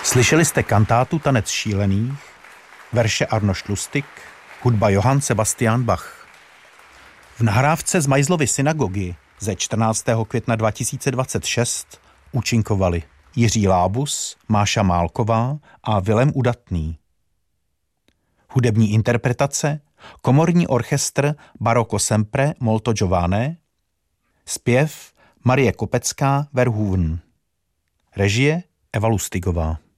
Slyšeli jste kantátu Tanec šílených, verše Arnošt Lustig, hudba Johann Sebastian Bach. V nahrávce z Majzlovy synagogy ze 14. května 2026 účinkovali Jiří Lábus, Máša Málková a Vilém Udatný. Hudební interpretace komorní orchestr Barocco Sempre Molto Giovane, zpěv Marie Kopecká Verhoeven, režie Eva Lustigová.